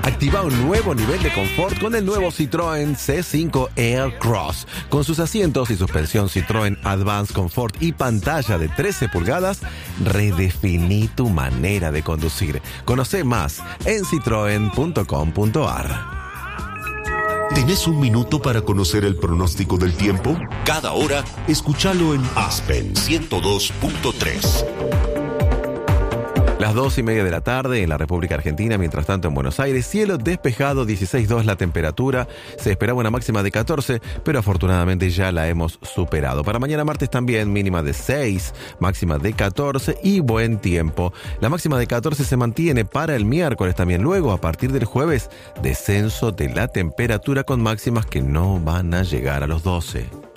Activa un nuevo nivel de confort con el nuevo Citroën C5 Aircross. Con sus asientos y suspensión Citroën Advanced Comfort y pantalla de 13 pulgadas, redefiní tu manera de conducir. Conoce más en citroen.com.ar. ¿Tenés un minuto para conocer el pronóstico del tiempo? Cada hora, escúchalo en Aspen 102.3. Las 2:30 de la tarde en la República Argentina, mientras tanto en Buenos Aires, cielo despejado, 16,2 la temperatura, se esperaba una máxima de 14, pero afortunadamente ya la hemos superado. Para mañana martes también, mínima de 6, máxima de 14 y buen tiempo. La máxima de 14 se mantiene para el miércoles también. Luego, a partir del jueves, descenso de la temperatura con máximas que no van a llegar a los 12.